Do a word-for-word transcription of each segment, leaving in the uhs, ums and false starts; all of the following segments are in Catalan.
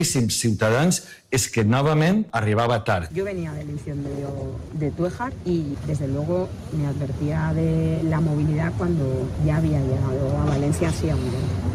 ciudadanos es que nuevamente arribaba tarde. Yo venía del incendio de Tuéjar y desde luego me advertía de la movilidad cuando ya había llegado a Valencia hacia un día.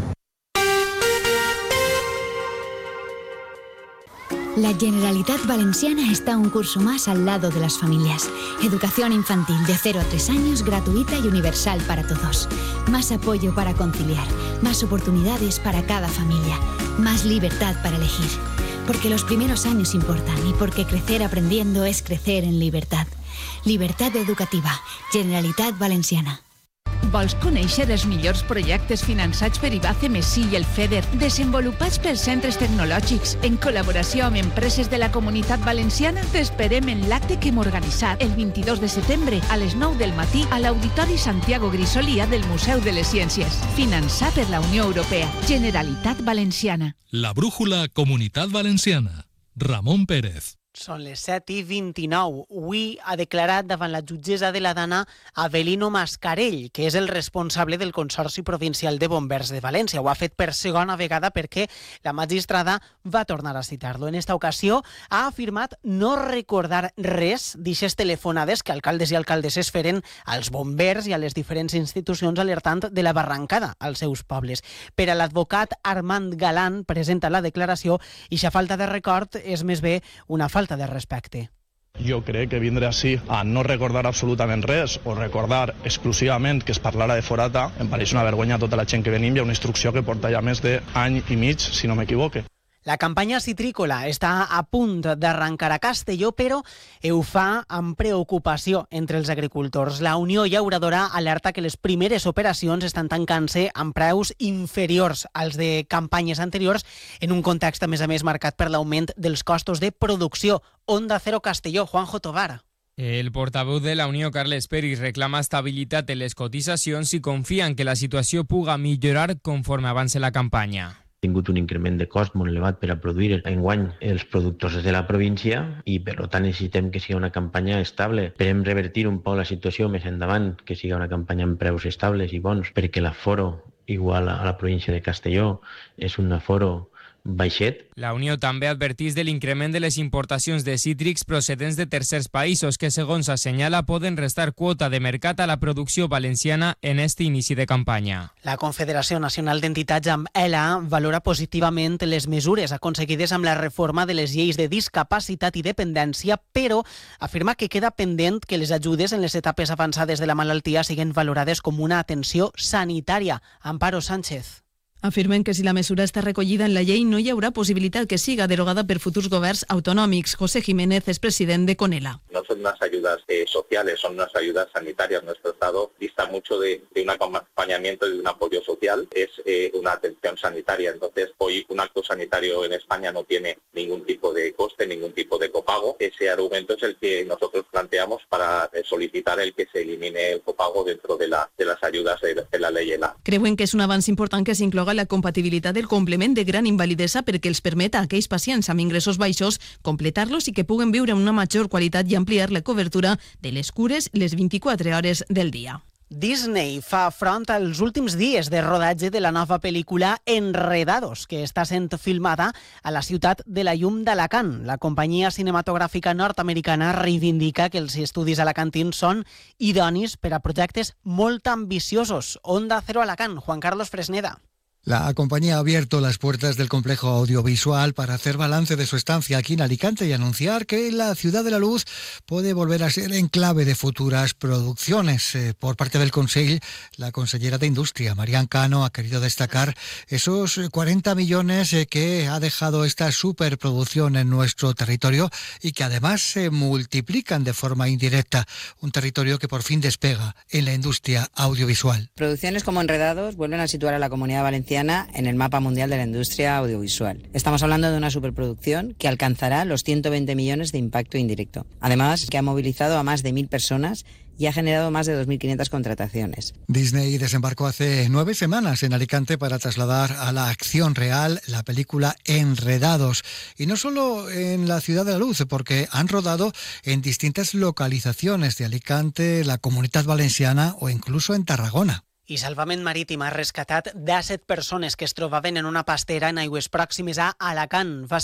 La Generalitat Valenciana está un curso más al lado de las familias. Educación infantil de cero a tres años, gratuita y universal para todos. Más apoyo para conciliar, más oportunidades para cada familia, más libertad para elegir. Porque los primeros años importan y porque crecer aprendiendo es crecer en libertad. Libertad educativa, Generalitat Valenciana. Vols conèixer els millors projectes finançats per I B A C, M S I i el FEDER, desenvolupats pels centres tecnològics en col·laboració amb empreses de la Comunitat Valenciana? T'esperem en l'acte que hem organitzat el vint-i-dos de setembre a les nou del matí a l'Auditori Santiago Grisolia del Museu de les Ciències. Finançat per la Unió Europea. Generalitat Valenciana. La brújula Comunitat Valenciana. Ramon Pérez. Són les set i vint-i-nou. Avui ha declarat davant la jutgessa de la Dana Avelino Mascarell, que és el responsable del Consorci Provincial de Bombers de València. Ho ha fet per segona vegada perquè la magistrada va tornar a citar-lo. En esta ocasió ha afirmat no recordar res d'ixes telefonades que alcaldes i alcaldesses feren als bombers i a les diferents institucions alertant de la barrancada als seus pobles. Per a l'advocat Armand Galán, presenta la declaració, i ixa falta de record és més bé una falta de respecte. Jo crec que vindre així a no recordar absolutament res o recordar exclusivament que es parlara de forata em pareix una vergonya a tota la gent que venim i una instrucció que porta ja més d'any i mig, si no m'equivoque. La campanya citrícola està a punt d'arrencar a Castelló, però ho fa amb preocupació entre els agricultors. La Unió Llauradora alerta que les primeres operacions estan tancant-se amb preus inferiors als de campanyes anteriors en un context, a més a més, marcat per l'augment dels costos de producció. Onda Cero Castelló, Juanjo Tovar. El portaveu de la Unió, Carles Peris, reclama estabilitat en les cotitzacions i confia en que la situació puga millorar conforme avance la campanya. tingut un increment de cost molt elevat per a produir enguany els productors de la província i per tant necessitem que sigui una campanya estable. Esperem revertir un poc la situació més endavant, que sigui una campanya amb preus estables i bons, perquè l'aforo igual a la província de Castelló és un aforo baixet. La Unió també advertís de l'increment de les importacions de cítrics procedents de tercers països que, segons assenyala, poden restar quota de mercat a la producció valenciana en este inici de campanya. La Confederació Nacional d'Entitats amb E L A valora positivament les mesures aconseguides amb la reforma de les lleis de discapacitat i dependència, però afirma que queda pendent que les ajudes en les etapes avançades de la malaltia siguin valorades com una atenció sanitària. Amparo Sánchez. Afirmen que si la mesura està recollida en la llei no hi haurà possibilitat que siga derogada per futurs governs autonòmics. José Jiménez es president de Conela. No son unas ayudas eh, sociales, son unas ayudas sanitarias. Nuestro Estado dista mucho de, de un acompañamiento y de un apoyo social. Es eh, una atención sanitaria. Entonces, hoy un acto sanitario en España no tiene ningún tipo de coste, ningún tipo de copago. Ese argumento es el que nosotros planteamos para eh, solicitar el que se elimine el copago dentro de, la, de las ayudas de, de la ley E L A. Creuen que és un avanç important que s'incloga la compatibilitat del complement de gran invalidesa perquè els permeta a aquells pacients amb ingressos baixos completar-los i que puguen viure amb una major qualitat i ampliar la cobertura de les cures les vint-i-quatre hores del dia. Disney fa front als últims dies de rodatge de la nova pel·lícula Enredados, que està sent filmada a la ciutat de la llum d'Alacant. La companyia cinematogràfica nord-americana reivindica que els estudis alacantins són idonis per a projectes molt ambiciosos. Onda Cero Alacant, Juan Carlos Fresneda. La compañía ha abierto las puertas del complejo audiovisual para hacer balance de su estancia aquí en Alicante y anunciar que la Ciudad de la Luz puede volver a ser enclave de futuras producciones. Eh, por parte del Consell, la consellera de Industria, Marian Cano, ha querido destacar esos cuarenta millones eh, que ha dejado esta superproducción en nuestro territorio y que además se multiplican de forma indirecta. Un territorio que por fin despega en la industria audiovisual. Producciones como Enredados vuelven a situar a la Comunidad Valenciana en el mapa mundial de la industria audiovisual. Estamos hablando de una superproducción que alcanzará los ciento veinte millones de impacto indirecto. Además, que ha movilizado a más de mil personas y ha generado más de dos mil quinientas contrataciones. Disney desembarcó hace nueve semanas en Alicante para trasladar a la acción real la película Enredados. Y no solo en la Ciudad de la Luz, porque han rodado en distintas localizaciones de Alicante, la Comunitat Valenciana o incluso en Tarragona. I Salvament Marítim ha rescatat disset persones que es trobaven en una pastera en aigües pròximes a Alacant. Va